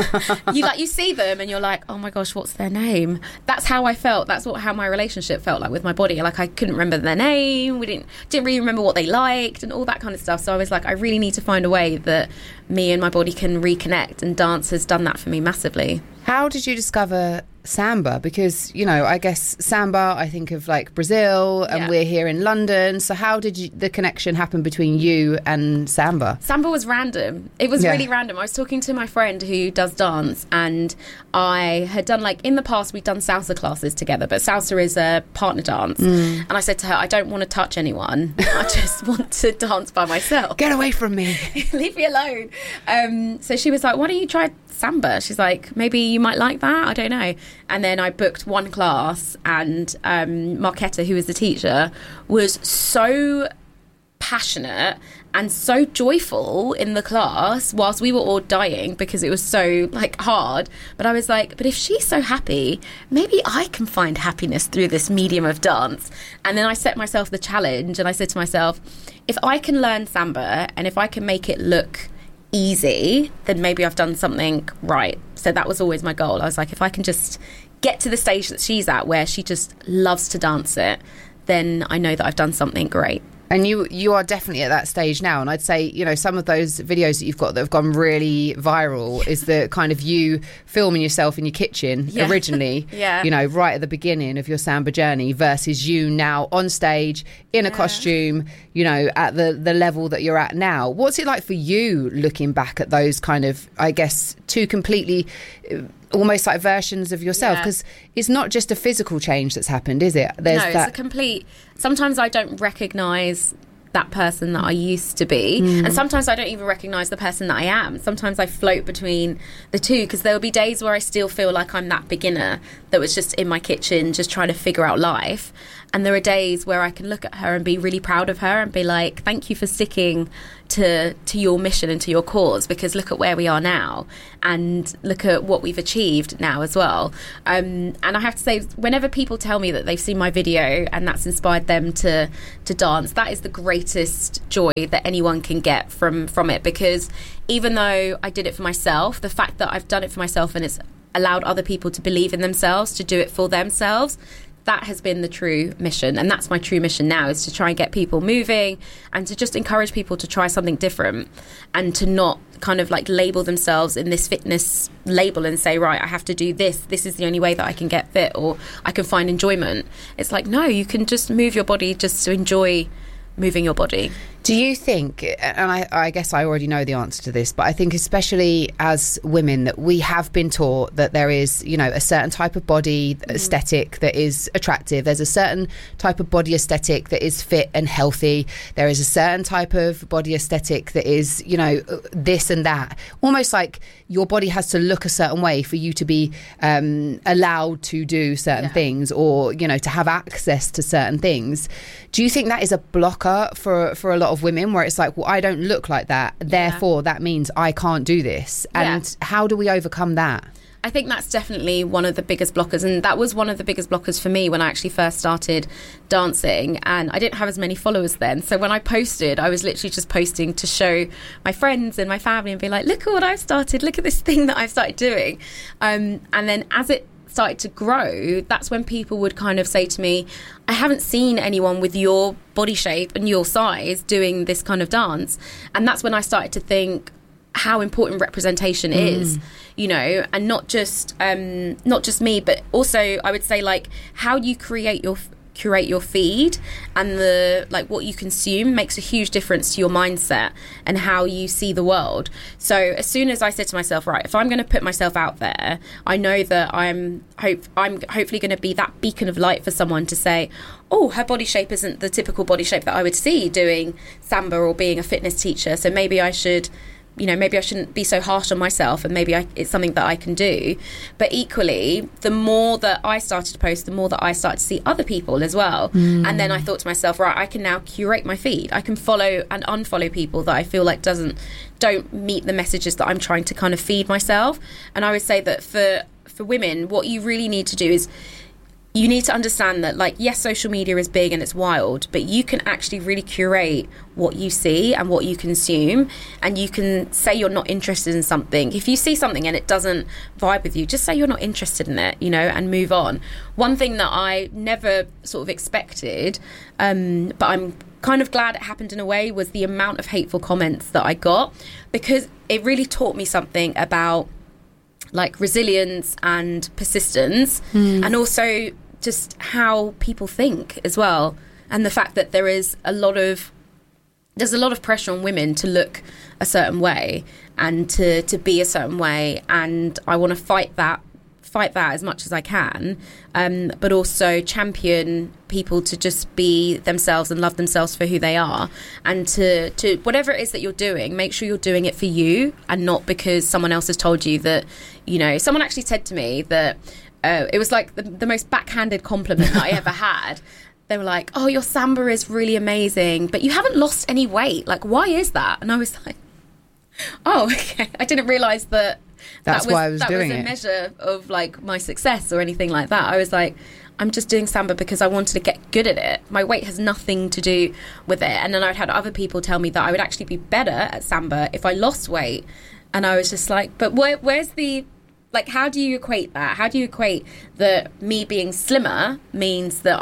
you see them and you're like, oh my gosh, what's their name? That's how I felt. That's how my relationship felt like with my body. Like I couldn't remember their name. We didn't really remember what they liked and all that kind of stuff. So I was like, I really need to find a way that me and my body can reconnect, and dance has done that for me massively. How did you discover Samba? Because, you know, I guess Samba, I think of like Brazil, and we're here in London. So how did the connection happen between you and Samba? Samba was random. It was really random. I was talking to my friend who does dance, and I had done, like, in the past we'd done salsa classes together, but salsa is a partner dance. And I said to her, I don't want to touch anyone. I just want to dance by myself. Get away from me. Leave me alone. So she was like, why don't you try Samba? She's like, maybe you might like that, I don't know. And then I booked one class, and Marketa, who was the teacher, was so passionate and so joyful in the class whilst we were all dying because it was so like hard. But I was like, but if she's so happy, maybe I can find happiness through this medium of dance. And then I set myself the challenge, and I said to myself, if I can learn Samba and if I can make it look easy, then maybe I've done something right. So that was always my goal. I was like, if I can just get to the stage that she's at where she just loves to dance it, then I know that I've done something great. And you are definitely at that stage now. And I'd say, you know, some of those videos that you've got that have gone really viral is the kind of you filming yourself in your kitchen originally, you know, right at the beginning of your Samba journey versus you now on stage in a costume, you know, at the level that you're at now. What's it like for you looking back at those kind of, I guess, two completely almost like versions of yourself? Because it's not just a physical change that's happened, is it? It's a complete... Sometimes I don't recognise that person that I used to be, and sometimes I don't even recognise the person that I am. Sometimes I float between the two, because there will be days where I still feel like I'm that beginner that was just in my kitchen just trying to figure out life, and there are days where I can look at her and be really proud of her and be like, thank you for sticking to your mission and to your cause, because look at where we are now and look at what we've achieved now as well. And I have to say, whenever people tell me that they've seen my video and that's inspired them to dance, that is the greatest joy that anyone can get from it, because even though I did it for myself, the fact that I've done it for myself and it's allowed other people to believe in themselves, to do it for themselves, that has been the true mission. And that's my true mission now, is to try and get people moving and to just encourage people to try something different and to not kind of like label themselves in this fitness label and say, right, I have to do this is the only way that I can get fit or I can find enjoyment. It's like, no, you can just move your body just to enjoy moving your body. Do you think, and I guess I already know the answer to this, but I think especially as women that we have been taught that there is, you know, a certain type of body aesthetic that is attractive. There's a certain type of body aesthetic that is fit and healthy. There is a certain type of body aesthetic that is, you know, this and that. Almost like your body has to look a certain way for you to be allowed to do certain things, or, you know, to have access to certain things. Do you think that is a blocker for a lot of women, where it's like, well, I don't look like that, therefore that means I can't do this? And how do we overcome that? I think that's definitely one of the biggest blockers, and that was one of the biggest blockers for me when I actually first started dancing, and I didn't have as many followers then. So when I posted, I was literally just posting to show my friends and my family and be like, look at what I've started, look at this thing that I've started doing. And then as it started to grow, that's when people would kind of say to me, I haven't seen anyone with your body shape and your size doing this kind of dance. And that's when I started to think how important representation is, you know, and not just me, but also I would say, like, how you curate your feed and the, like, what you consume makes a huge difference to your mindset and how you see the world. So as soon as I said to myself, right, if I'm going to put myself out there, I know that I'm hopefully going to be that beacon of light for someone to say, oh, her body shape isn't the typical body shape that I would see doing Samba or being a fitness teacher, so maybe I should, you know, maybe I shouldn't be so harsh on myself, and maybe it's something that I can do. But equally, the more that I started to post, the more that I started to see other people as well. And then I thought to myself, right, I can now curate my feed. I can follow and unfollow people that I feel like don't meet the messages that I'm trying to kind of feed myself. And I would say that for women, what you really need to do is, you need to understand that, like, yes, social media is big and it's wild, but you can actually really curate what you see and what you consume, and you can say you're not interested in something. If you see something and it doesn't vibe with you, just say you're not interested in it, you know, and move on. One thing that I never sort of expected, but I'm kind of glad it happened in a way, was the amount of hateful comments that I got, because it really taught me something about, like, resilience and persistence, and also just how people think as well, and the fact that there's a lot of pressure on women to look a certain way and to be a certain way, and I want to fight that as much as I can, but also champion people to just be themselves and love themselves for who they are, and to whatever it is that you're doing, make sure you're doing it for you and not because someone else has told you that, you know. Someone actually said to me that it was like the most backhanded compliment that I ever had. They were like, oh, your Samba is really amazing, but you haven't lost any weight. Like, why is that? And I was like, oh, okay. I didn't realise that That's why I was doing it. That was a measure of, like, my success or anything like that. I was like, I'm just doing Samba because I wanted to get good at it. My weight has nothing to do with it. And then I'd had other people tell me that I would actually be better at Samba if I lost weight. And I was just like, but where's the... Like, how do you equate that? How do you equate that me being slimmer means that I will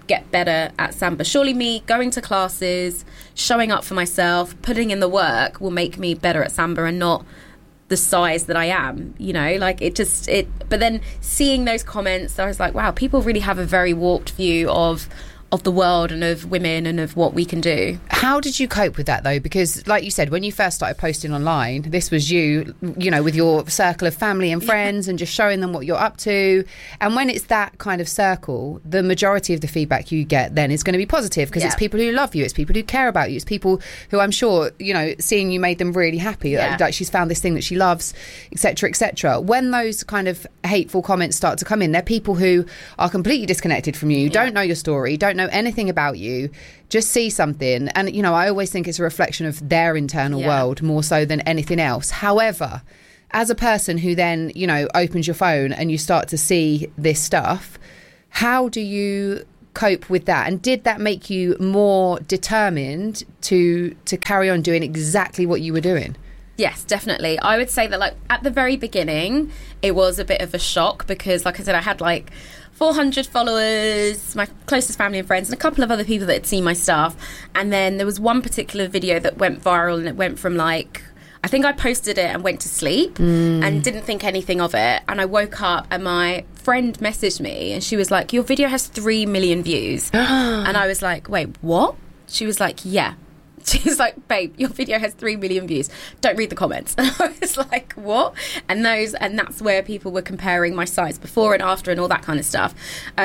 get better at Samba. Surely me going to classes, showing up for myself, putting in the work will make me better at Samba and not the size that I am, you know, like but then seeing those comments, I was like, wow, people really have a very warped view of the world and of women and of what we can do. How did you cope with that though? Because like you said, when you first started posting online, this was you know, with your circle of family and friends and just showing them what you're up to. And when it's that kind of circle, the majority of the feedback you get then is going to be positive because it's people who love you, it's people who care about you, it's people who I'm sure, you know, seeing you made them really happy, like she's found this thing that she loves, etc., etc. When those kind of hateful comments start to come in, they're people who are completely disconnected from you, don't know your story, don't know anything about you, just see something, and you know, I always think it's a reflection of their internal world more so than anything else. However, as a person who then, you know, opens your phone and you start to see this stuff, how do you cope with that? And did that make you more determined to carry on doing exactly what you were doing? Yes, definitely. I would say that, like, at the very beginning, it was a bit of a shock because, like I said, I had like 400 followers, my closest family and friends, and a couple of other people that had seen my stuff. And then there was one particular video that went viral, and it went from like, I think I posted it and went to sleep and didn't think anything of it. And I woke up and my friend messaged me and she was like, your video has 3 million views. And I was like, wait, what? She was like, yeah. She's like, babe, your video has 3 million views. Don't read the comments. And I was like, what? And that's where people were comparing my size before and after and all that kind of stuff.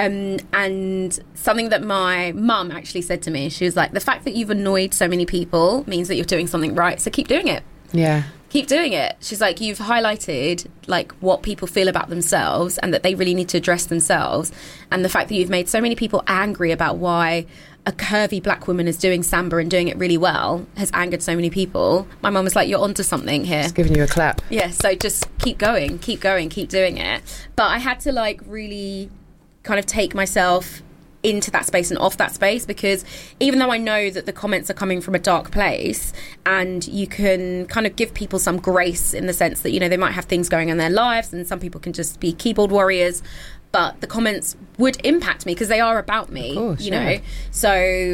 And something that my mum actually said to me, she was like, the fact that you've annoyed so many people means that you're doing something right. So keep doing it. Yeah. Keep doing it. She's like, you've highlighted like what people feel about themselves and that they really need to address themselves. And the fact that you've made so many people angry about why a curvy black woman is doing Samba and doing it really well has angered so many people. My mum was like, you're onto something here. Just giving you a clap. Yeah, so just keep going, keep doing it. But I had to like really kind of take myself into that space and off that space, because even though I know that the comments are coming from a dark place and you can kind of give people some grace in the sense that, you know, they might have things going on in their lives and some people can just be keyboard warriors, but the comments would impact me because they are about me, course, you know. So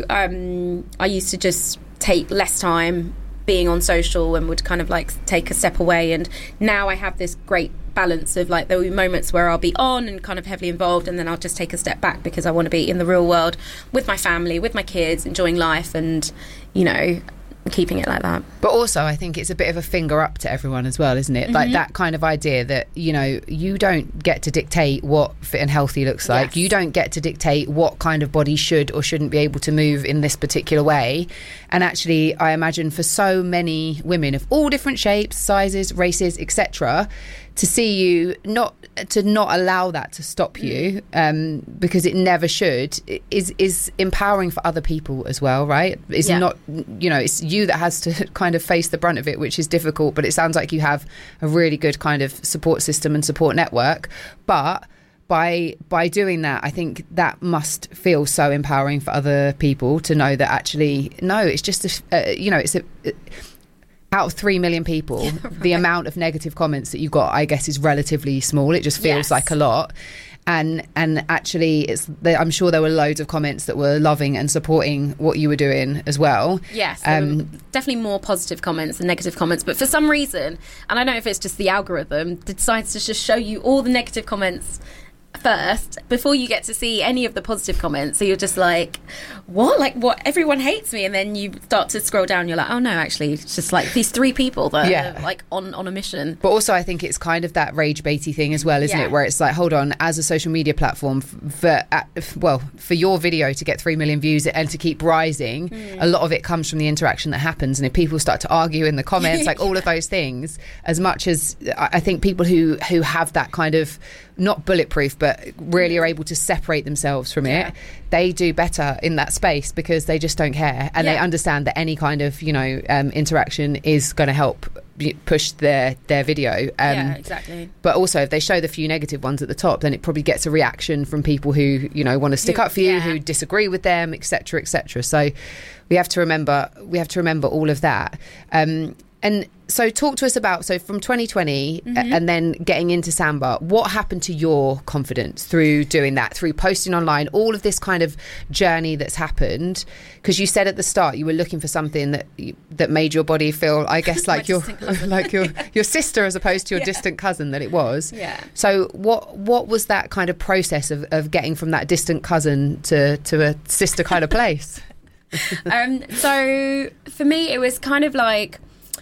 I used to just take less time being on social and would kind of like take a step away. And now I have this great balance of like, there will be moments where I'll be on and kind of heavily involved, and then I'll just take a step back because I want to be in the real world with my family, with my kids, enjoying life and, you know, keeping it like that. But also I think it's a bit of a finger up to everyone as well, isn't it? Like that kind of idea that, you know, you don't get to dictate what fit and healthy looks like. You don't get to dictate what kind of body should or shouldn't be able to move in this particular way. And actually I imagine for so many women of all different shapes, sizes, races, etc., to see you not allow that to stop you, because it never should, is empowering for other people as well, right? It's not, you know, it's you that has to kind of face the brunt of it, which is difficult, but it sounds like you have a really good kind of support system and support network. But by doing that, I think that must feel so empowering for other people to know that actually, no, it's just, you know, it's out of 3 million people, the amount of negative comments that you got, I guess, is relatively small. It just feels like a lot. And actually, I'm sure there were loads of comments that were loving and supporting what you were doing as well. Yes, definitely more positive comments than negative comments. But for some reason, and I don't know if it's just the algorithm, decides to just show you all the negative comments first before you get to see any of the positive comments. So you're just like, what? Like, what? Everyone hates me. And then you start to scroll down. You're like, oh no, actually, it's just like these 3 people that are like on a mission. But also, I think it's kind of that rage baity thing as well, isn't it? Where it's like, hold on, as a social media platform, for your video to get 3 million views and to keep rising, a lot of it comes from the interaction that happens. And if people start to argue in the comments, like all of those things, as much as I think people who have that kind of, not bulletproof, but really are able to separate themselves from it, they do better in that space because they just don't care, and they understand that any kind of, you know, interaction is going to help push their video. Exactly. But also, if they show the few negative ones at the top, then it probably gets a reaction from people who, you know, want to stick up for you, who disagree with them, etc., etc. So we have to remember all of that. And so talk to us about, so from 2020 and then getting into Samba, what happened to your confidence through doing that, through posting online, all of this kind of journey that's happened? Because you said at the start you were looking for something that made your body feel, I guess, like your sister as opposed to your distant cousin that it was. Yeah. So what was that kind of process of getting from that distant cousin to a sister kind of place? So for me, it was kind of like,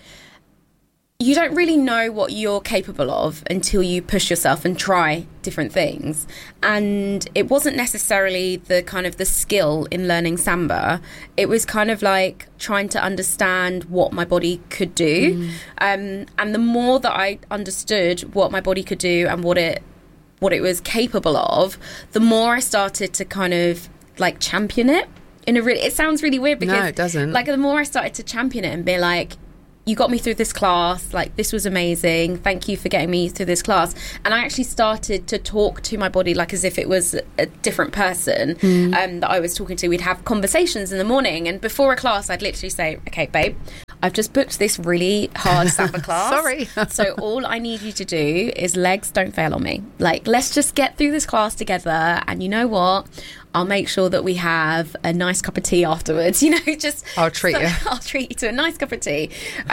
you don't really know what you're capable of until you push yourself and try different things. And it wasn't necessarily the kind of the skill in learning Samba. It was kind of like trying to understand what my body could do. And the more that I understood what my body could do and what it was capable of, the more I started to kind of like champion it. It sounds really weird because no, it doesn't. Like the more I started to champion it and be like, you got me through this class, like this was amazing, thank you for getting me through this class. And I actually started to talk to my body like as if it was a different person that I was talking to. We'd have conversations in the morning, and before a class I'd literally say, okay babe, I've just booked this really hard Samba class. Sorry. So all I need you to do is legs don't fail on me. Like, let's just get through this class together, and you know what? I'll make sure that we have a nice cup of tea afterwards. You know, just I'll treat you. I'll treat you to a nice cup of tea.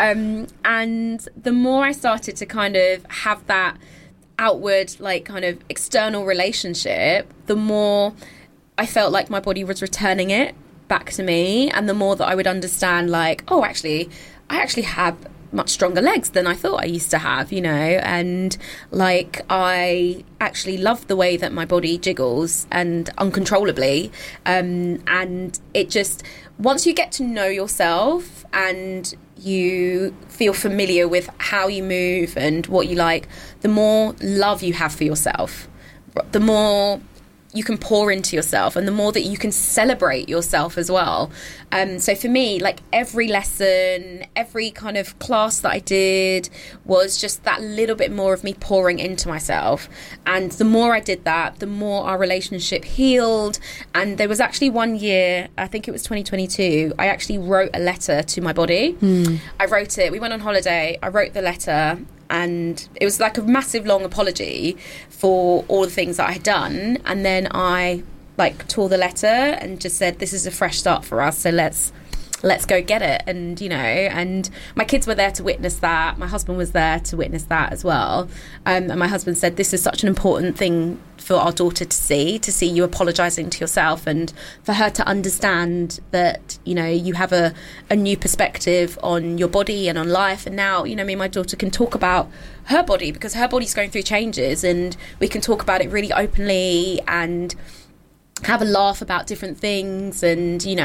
And the more I started to kind of have that outward, like kind of external relationship, the more I felt like my body was returning it back to me, and the more that I would understand, like, oh, actually, I actually have much stronger legs than I thought I used to have, you know, and like I actually love the way that my body jiggles and uncontrollably, and it just, once you get to know yourself and you feel familiar with how you move and what you like, the more love you have for yourself, the more you can pour into yourself, and the more that you can celebrate yourself as well. So for me, like every lesson, every kind of class that I did was just that little bit more of me pouring into myself. And the more I did that, the more our relationship healed. And there was actually one year, I think it was 2022, I actually wrote a letter to my body. I wrote it, we went on holiday, I wrote the letter, and it was like a massive long apology for all the things that I had done. And then I like tore the letter and just said, this is a fresh start for us, so let's go get it. And you know, and my kids were there to witness that, my husband was there to witness that as well, and my husband said, this is such an important thing for our daughter to see you apologising to yourself, and for her to understand that, you know, you have a new perspective on your body and on life. And now, you know, me and my daughter can talk about her body, because her body's going through changes, and we can talk about it really openly and have a laugh about different things. And you know,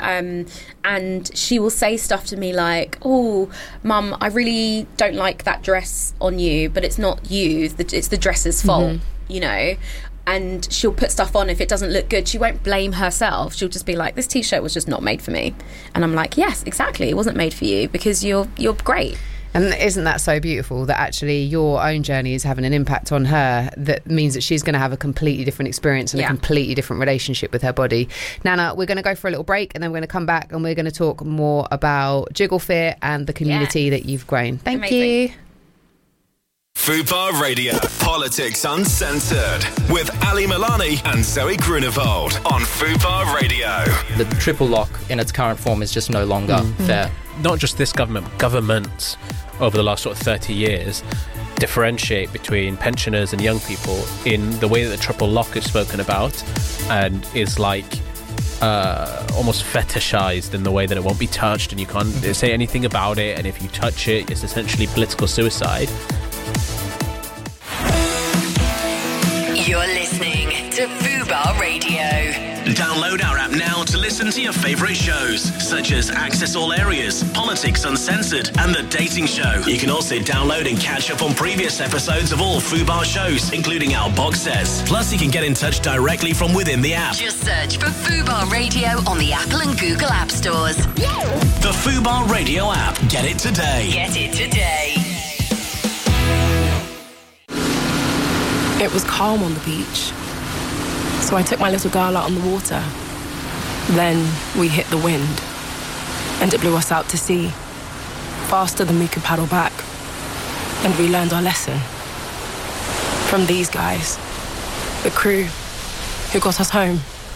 and she will say stuff to me like, oh mum, I really don't like that dress on you, but it's not you, it's the dress's fault. You know, and she'll put stuff on, if it doesn't look good, she won't blame herself, she'll just be like, this t-shirt was just not made for me. And I'm like, yes, exactly, it wasn't made for you, because you're great. And isn't that so beautiful that actually your own journey is having an impact on her, that means that she's going to have a completely different experience and a completely different relationship with her body. Nana, we're going to go for a little break, and then we're going to come back and we're going to talk more about Jiggle Fit and the community that you've grown. Thank you. Fubar Radio, Politics Uncensored, with Ali Milani and Zoe Grunewald on Fubar Radio. The triple lock in its current form is just no longer fair. Not just this government, but governments over the last sort of 30 years differentiate between pensioners and young people in the way that the triple lock is spoken about, and is like almost fetishized in the way that it won't be touched and you can't say anything about it, and if you touch it, it's essentially political suicide. You're listening to Fubar Radio. Download our app now to listen to your favourite shows, such as Access All Areas, Politics Uncensored, and The Dating Show. You can also download and catch up on previous episodes of all Fubar shows, including our box sets. Plus, you can get in touch directly from within the app. Just search for Fubar Radio on the Apple and Google App Stores. The Fubar Radio app. Get it today. Get it today. It was calm on the beach, so I took my little girl out on the water. Then we hit the wind, and it blew us out to sea. faster than we could paddle back. And we learned our lesson. From these guys, the crew who got us home.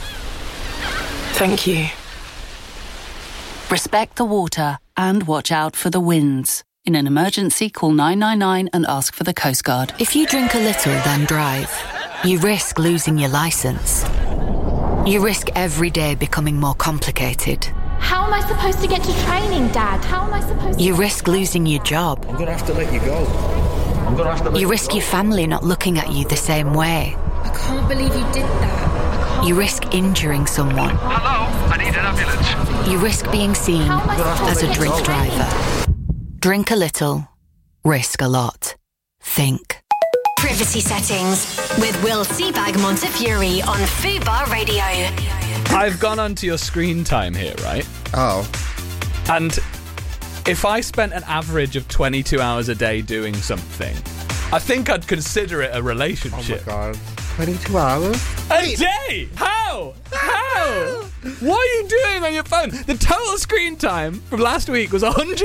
Thank you. Respect the water and watch out for the winds. In an emergency, call 999 and ask for the Coast Guard. If you drink a little, then drive, you risk losing your licence. You risk every day becoming more complicated. How am I supposed to get to training, Dad? How am I supposed to... You risk losing your job. I'm going to have to let you go. You risk your family not looking at you the same way. I can't believe you did that. You risk injuring someone. Hello, I need an ambulance. You risk being seen as a drink driver. Drink a little, risk a lot. Think. Privacy Settings with Will Seabag Montefiore on Fubar Radio. I've gone onto your screen time here, right? Oh. And if I spent an average of 22 hours a day doing something, I think I'd consider it a relationship. Oh my God. 22 hours? A day? How? What are you doing on your phone? The total screen time from last week was 100